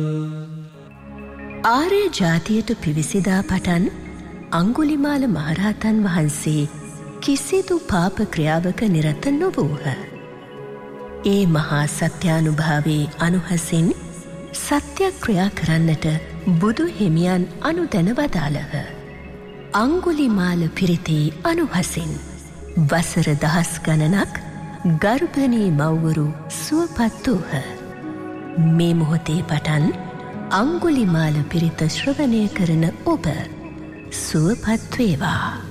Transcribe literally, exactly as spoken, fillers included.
ආර්ය ජාතියට පිවිසිදා පටන් අංගුලිමාල මහරහතන් වහන්සේ කිසිදු පාප ක්‍රියාවක නිරත නොවූහ. ඒ මහා සත්‍යානුභාවයේ අනුහසින් සත්‍යක්‍රියා කරන්නට බුදු හිමියන් අනුදැන වදාළහ. අංගුලිමාල පිරිතේ අනුහසින් වසර දහස් ගණනක් ගර්භණී මව්වරු සුවපත් වූහ. මේ මොහොතේ පටන් අංගුලිමාල පිරිත ශ්‍රවණය කරන ඔබ සුවපත් වේවා.